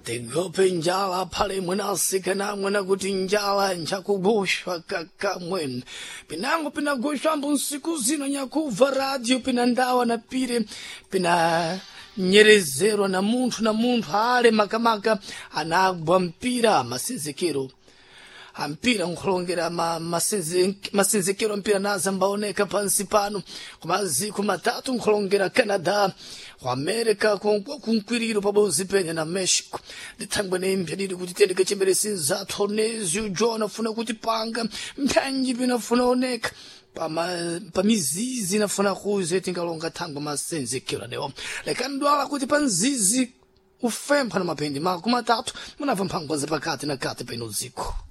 Tigope njala pale mwenasikana mwena kuti njala nchakubushwa kakamwe. Pinango pinagushwa mbusiku zino nyakuva radio pinandawa na pire pina nyerezero na muntu hale makamaka anagwa mpira masinzikiro. Ampira nkulongera masinzikiro mpira naza mbaoneka pansi pano kumaziku matatu nkulongera Canada ku America kunkwiriro pabozi penya na Mexico litangwa nempyaniri kuti tendeke chimberesi za Tonezio John afuna kuti panga mpyanji binafuna oneka pamizizi nafuna kuze tingalonga tangwa masinzikiro leo lekandwala kuti panzizi ufempha na mapendi maku matatu munava mpangwa pakati na kati peno ziko.